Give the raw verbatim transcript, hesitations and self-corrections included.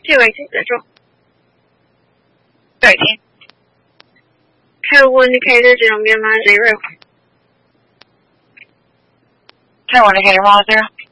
这位请接住。对，听。Have one indicator 这种编码 zero。 Have one indicator one zero.